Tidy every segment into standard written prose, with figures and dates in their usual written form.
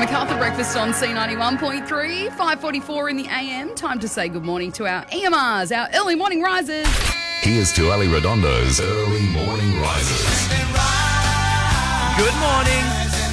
MacArthur Breakfast on C91.3, 5:44 in the AM. Time to say good morning to our EMRs, our early morning risers. Here's to Ali Redondo's Early Morning Risers. Good morning.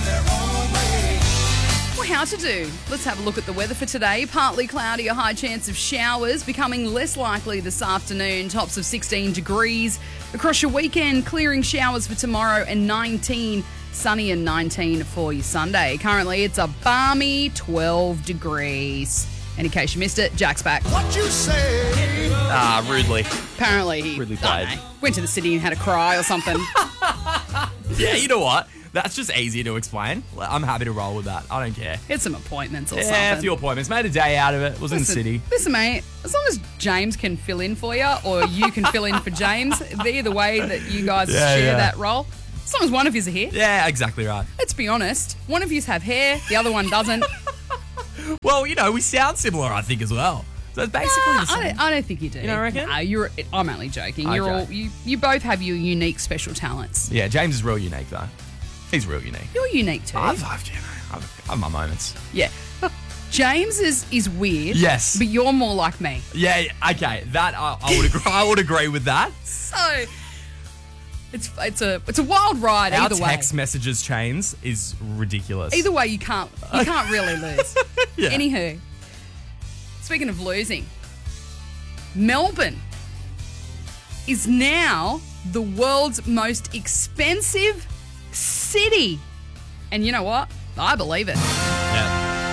Well, how to do? Let's have a look at the weather for today. Partly cloudy, a high chance of showers, becoming less likely this afternoon. Tops of 16 degrees. Across your weekend, clearing showers for tomorrow and 19. Sunny and 19 for your Sunday. Currently, it's a balmy 12 degrees. And in case you missed it, Jack's back. What you say? Rudely. Apparently, he Really I don't played. know, went to the city and had a cry or something. Yeah, you know what? That's just easier to explain. I'm happy to roll with that. I don't care. Had some appointments or Yeah, something. a few appointments. Made a day out of it. Was in the city. Listen, mate, as long as James can fill in for you or you can fill in for James, either way that you guys share that role, as long as one of yous are here. Yeah, exactly right. Let's be honest, one of yous have hair, the other one doesn't. Well, you know, we sound similar, I think, as well. So it's basically the same. I don't think you do. You don't reckon? No, I'm only joking. You're Okay. all you both have your unique special talents. Yeah, James is real unique, though. He's real unique. You're unique too. I've my moments. Yeah. James is weird. Yes. But you're more like me. Yeah, okay. That I would agree. I would agree with that. So it's a wild ride Our either way. text messages chains is ridiculous. Either way, you can't really lose. Yeah. Anywho, speaking of losing, Melbourne is now the world's most expensive city. And you know what? I believe it. Yeah.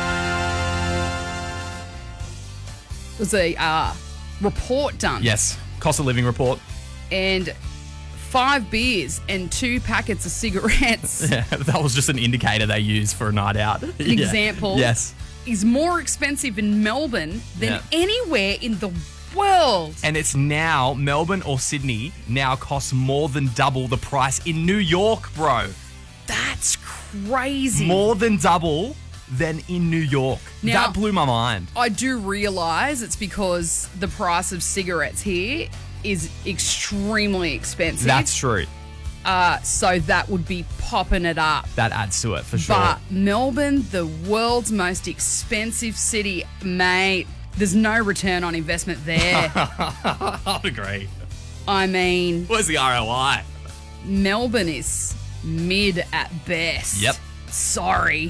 There's a report done. Yes. Cost of living report. And 5 beers and 2 packets of cigarettes Yeah, that was just an indicator they used for a night out. An example. Yes. is more expensive in Melbourne than Yeah. anywhere in the world. And it's now, Melbourne or Sydney now costs more than double the price in New York, bro. That's crazy. More than double than in New York. Now- That blew my mind. I do realise it's because the price of cigarettes here is extremely expensive. That's true. So that would be popping it up. That adds to it for sure. But Melbourne, the world's most expensive city, mate, there's no return on investment there. I'd agree. I mean, Where's the ROI? Melbourne is mid at best. Yep. Sorry.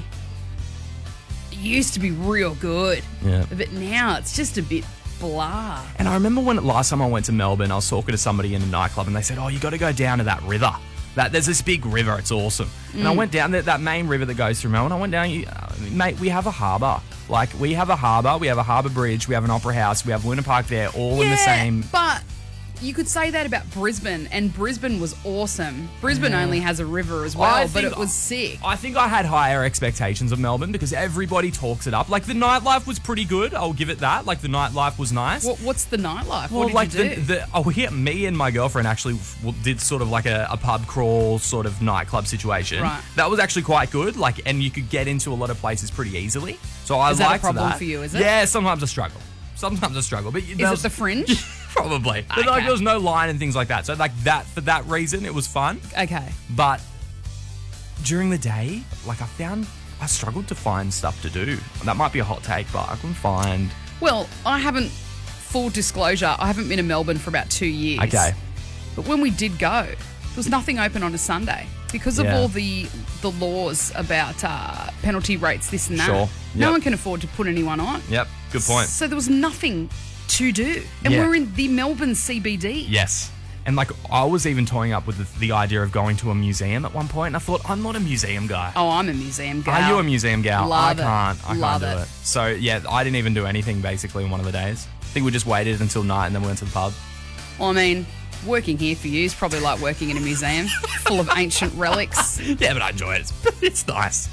It used to be real good. Yeah. But now it's just a bit blah. And I remember when last time I went to Melbourne, I was talking to somebody in a nightclub and they said, oh, you got to go down to that river. There's this big river. It's awesome. And I went down that main river that goes through Melbourne. I went down, mate, we have a harbour. Like, we have a harbour. We have a harbour bridge. We have an opera house. We have Luna Park there, all in the same. But you could say that about Brisbane, and Brisbane was awesome. Brisbane only has a river as well, I but think- it was sick. I think I had higher expectations of Melbourne because everybody talks it up. Like, the nightlife was pretty good. I'll give it that. Like, the nightlife was nice. What's the nightlife? Well, what did you do? here, me and my girlfriend actually did sort of like a pub crawl sort of nightclub situation. Right. That was actually quite good. Like, and you could get into a lot of places pretty easily. So I Is that a liked problem that. for you, is it? Yeah, sometimes I struggle. But Is it the Fringe? probably. But like, Okay. there was no line and things like that. So like that for that reason, it was fun. Okay. But during the day, like I struggled to find stuff to do. That might be a hot take, but I couldn't find. Well, full disclosure, I haven't been to Melbourne for about 2 years. Okay. But when we did go, there was nothing open on a Sunday because of Yeah. all the laws about penalty rates, this and that. Sure. No Yep. one can afford to put anyone on. Yep. Good point. So there was nothing to do. And Yeah. we're in the Melbourne CBD. Yes. And like I was even toying up with the idea of going to a museum at one point, and I thought I'm not a museum guy. Oh, I'm a museum gal. Are you a museum gal? Love it. I Love can't do it. it. So yeah, I didn't even do anything basically on one of the days. I think we just waited until night and then we went to the pub. Well, I mean, working here for you is probably like working in a museum full of ancient relics. Yeah, but I enjoy it. It's nice.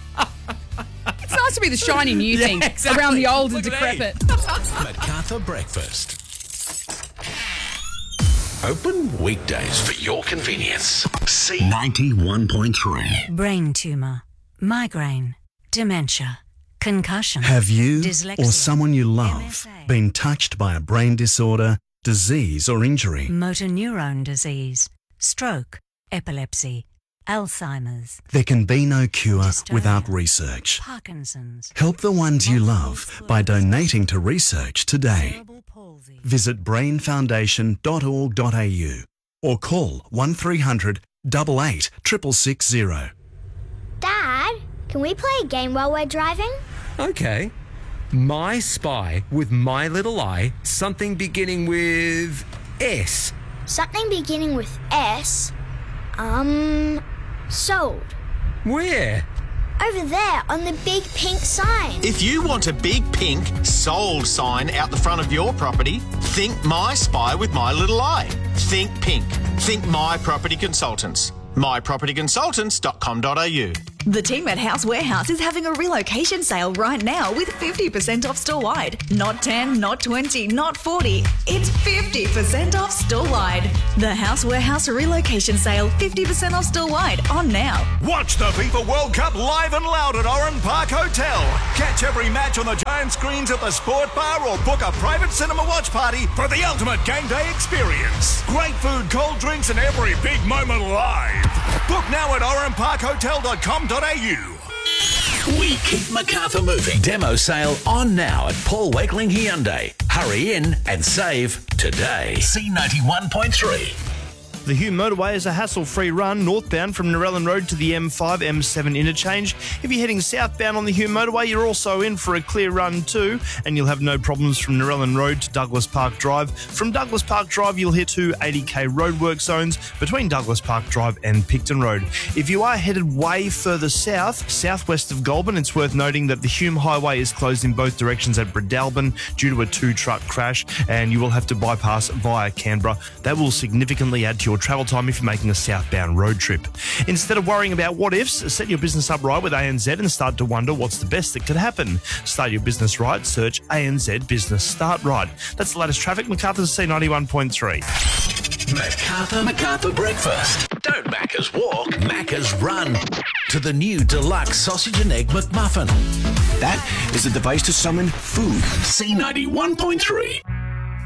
It's nice to be the shiny new Yeah, thing exactly. around the old and Look at me. decrepit. MacArthur Breakfast. Open weekdays for your convenience. C91.3. Brain tumor, migraine, dementia, concussion. Have you Dyslexia, or someone you love MSA. been touched by a brain disorder, disease or injury? Motor neurone disease, stroke, epilepsy, Alzheimer's, There can be no cure Dystonia. without research. Parkinson's, Help the ones you love by donating to research today. cerebral palsy. Visit brainfoundation.org.au or call 1300 88 660. Dad, can we play a game while we're driving? Okay. My Spy with My Little Eye, something beginning with S. Something beginning with S. Sold. Where? Over there on the big pink sign. If you want a big pink sold sign out the front of your property, think My Spy with My Little Eye. Think pink. Think My Property Consultants. mypropertyconsultants.com.au. The team at House Warehouse is having a relocation sale right now with 50% off store-wide. Not 10, not 20, not 40. It's 50% off store-wide. The House Warehouse relocation sale, 50% off store-wide, on now. Watch the FIFA World Cup live and loud at Oran Park Hotel. Catch every match on the giant screens at the Sport Bar or book a private cinema watch party for the ultimate game day experience. Great food, cold drinks and every big moment live. Book now at oranparkhotel.com.au. We keep Macarthur moving. Demo sale on now at Paul Wakeling Hyundai. Hurry in and save today. C91.3. The Hume Motorway is a hassle-free run northbound from Narellan Road to the M5, M7 interchange. If you're heading southbound on the Hume Motorway, you're also in for a clear run too, and you'll have no problems from Narellan Road to Douglas Park Drive. From Douglas Park Drive, you'll hit two 80k roadwork zones between Douglas Park Drive and Picton Road. If you are headed way further south, southwest of Goulburn, it's worth noting that the Hume Highway is closed in both directions at Bredalbin due to a two-truck crash, and you will have to bypass via Canberra. That will significantly add to your travel time if you're making a southbound road trip. Instead of worrying about what ifs, set your business up right with ANZ and start to wonder what's the best that could happen. Start your business right, search ANZ Business Start Right. That's the latest traffic. Macarthur's C91.3. Macarthur Breakfast. Don't Macca's walk, Macca's run. To the new deluxe sausage and egg McMuffin. That is a device to summon food. C91.3.